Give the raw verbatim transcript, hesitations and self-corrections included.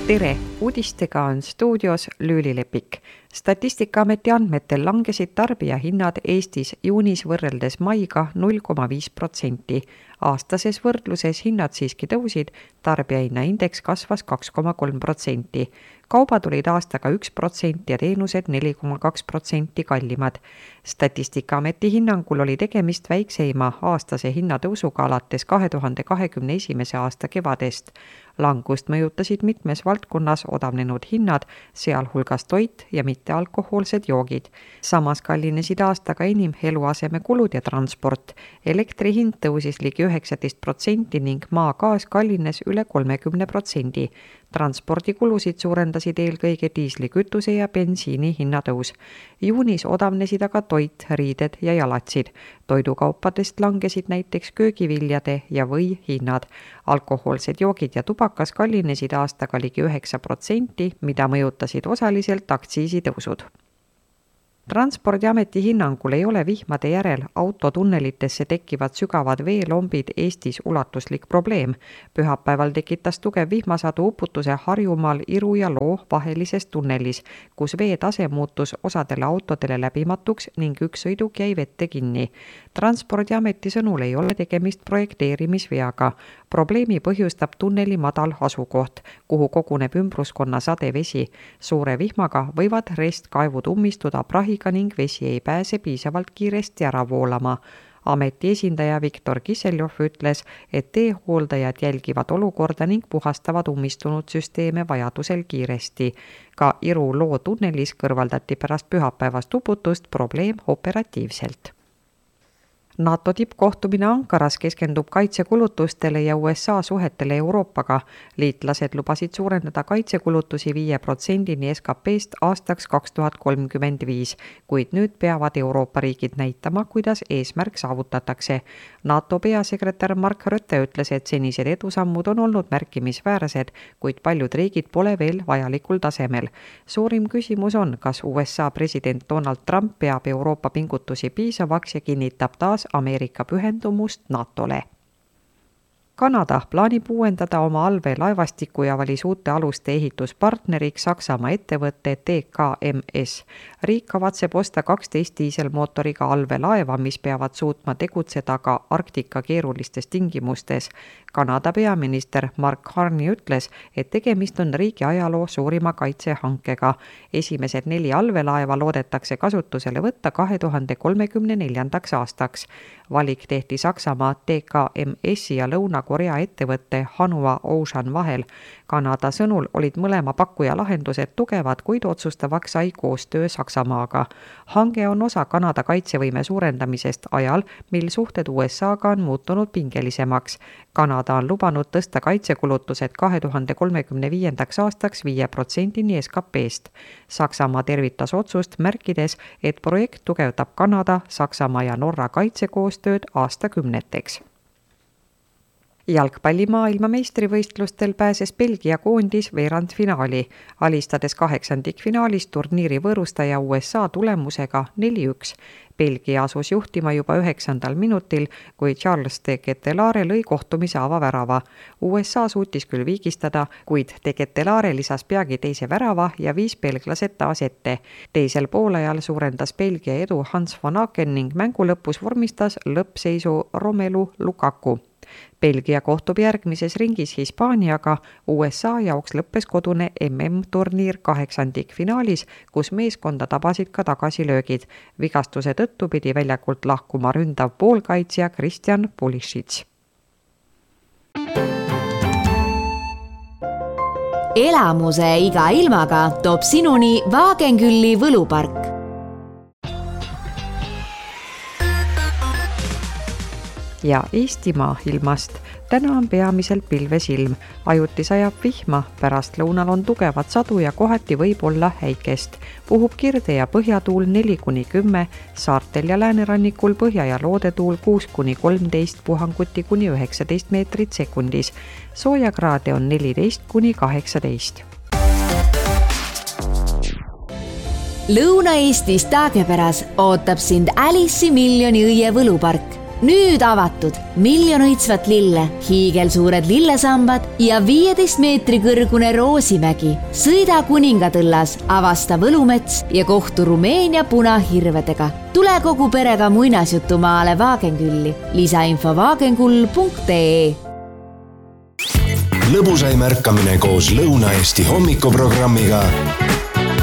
Tere! Uudistega on stuudios Lüüli Lepik. Statistikaameti andmetel langesid tarbijahinnad Eestis juunis võrreldes maiga null koma viis protsenti. Aastases võrdluses hinnad siiski tõusid, tarbijahinnaindeks kasvas kaks koma kolm protsenti. Kaubad olid aastaga üks protsent ja teenused neli koma kaks protsenti kallimad. Statistikaameti hinnangul oli tegemist väikseima aastase hinnatõusuga alates kahe tuhande kahekümne esimese aasta kevadest. Langust mõjutasid mitmes valdkonnas odavnenud hinnad, sealhulgas toit ja mittealkohoolsed joogid. Samas kallinesid aastaga enim eluasemekulud ja transport. Elektri hind tõusis ligi üheksateist protsenti ning maagaas kallines üle kolmekümne protsendi. Transpordikulusid suurendasid eelkõige diislikütuse ja bensiini hinnatõus. Juunis odavnesid aga toit, riided ja jalatsid. Toidukaupadest langesid näiteks köögiviljade ja või hinnad. Alkohoolsed joogid ja tubakas kallinesid aastaga ligi üheksa protsenti, mida mõjutasid osaliselt aktsiisitõusud. Transpordiameti hinnangul ei ole vihmade järel autotunnelitesse tekkivad sügavad veelombid Eestis ulatuslik probleem. Pühapäeval tekitas tugev vihmasadu uputuse Harjumaal Iru ja Loo vahelises tunnelis, kus veetase muutus osadele autodele läbimatuks ning üks sõiduk jäi vette kinni. Transpordiameti sõnul ei ole tegemist projekteerimisveaga. Probleemi põhjustab tunneli madal asukoht, kuhu koguneb ümbruskonna sadevesi. Suure vihmaga võivad restkaevud ummistuda prahi ning vesi ei pääse piisavalt kiiresti ära voolama. Ameti esindaja Viktor Kiseljov ütles, et teehooldajad jälgivad olukorda ning puhastavad ummistunud süsteeme vajadusel kiiresti. Ka Iru-Loo tunnelis kõrvaldati pärast pühapäevast uputust probleem operatiivselt. NATO tippkohtumine Ankaras keskendub kaitsekulutustele ja U S A suhetele Euroopaga. Liitlased lubasid suurendada kaitsekulutusi viie protsendini S K P-st aastaks kaks tuhat kolmkümmend viis, kuid nüüd peavad Euroopa riigid näitama, kuidas eesmärk saavutatakse. NATO peasekretär Mark Rutte ütles, et senised edusammud on olnud märkimisväärsed, kuid paljud riigid pole veel vajalikul tasemel. Suurim küsimus on, kas U S A president Donald Trump peab Euroopa pingutusi piisavaks ja kinnitab taas Ameerika pühendumust NATOle. Kanada plaanib uuendada oma allveelaevastiku ja valis uute aluste ehituspartneriks Saksamaa ettevõtte T K M S. Riik kavatseb osta kaksteist diiselmootoriga allveelaeva, mis peavad suutma tegutseda ka Arktika keerulistes tingimustes. Kanada peaminister Mark Carney ütles, et tegemist on riigi ajaloo suurima kaitsehankega. Esimesed neli allveelaeva loodetakse kasutusele võtta kahe tuhande kolmekümne neljandaks aastaks. Valik tehti Saksamaa T K M S-i ja Lõuna-Korea ettevõtte Hanwha Ocean vahel. Kanada sõnul olid mõlema pakkuja lahendused tugevad, kuid otsustavaks sai koostöö Saksamaaga. Hange on osa Kanada kaitsevõime suurendamisest ajal, mil suhted U S A-ga on muutunud pingelisemaks. Kanada on lubanud tõsta kaitsekulutused kahe tuhande kolmekümne viiendaks aastaks viie protsendini S K P-st. Saksamaa tervitas otsust, märkides, et projekt tugevdab Kanada, Saksamaa ja Norra kaitsekoostööd aastakümneteks. Jalgpalli maailmameistrivõistlustel pääses Belgia koondis veerandfinaali, alistades kaheksandikfinaalis turniiri võõrustaja U S A tulemusega neli üks. Belgia asus juhtima juba üheksandal minutil, kui Charles de Ketelaere lõi kohtumise avavärava. U S A suutis küll viigistada, kuid de Ketelaere lisas peagi teise värava ja viis belglased taas ette. Teisel poolajal suurendas Belgia edu Hans van Aken ning mängu lõpus vormistas lõppseisu Romelu Lukaku. Belgia kohtub järgmises ringis Hispaaniaga, U S A jaoks lõppes kodune M M-turniir kaheksandikfinaalis, kus meeskonda tabasid ka tagasilöögid. Vigastuse tõttu pidi väljakult lahkuma ründav poolkaitsja Christian Pulisic. Elamuse iga ilmaga toob sinuni Wagenkülli võlupark. Ja Eestimaa ilmast. Täna on peamiselt pilves ilm. Ajuti sajab vihma, pärast lõunal on tugevat sadu ja kohati võib olla häikest. Puhub kirde ja põhjatuul neli kuni kümme, saartel ja läänerannikul põhja- ja loodetuul kuus kuni kolmteist, puhanguti kuni üheksateist meetrit sekundis. Soojakraade on neliteist kuni kaheksateist. Lõuna-Eestis Taagepäras ootab sind Alice'i miljoni õie võlupark. nüüd avatud miljon õitsvat lille, hiigelsuured lillesambad ja viieteist meetri kõrgune Roosimägi. Sõida Kuningatõllas, avasta Võlumets ja kohtu Rumeenia punahirvedega. Tule kogu perega muinasjutumaale Vaagenkülli. Lisainfo vaagenkull punkt ee. Lõbusaim ärkamine koos Lõuna-Eesti hommikuprogrammiga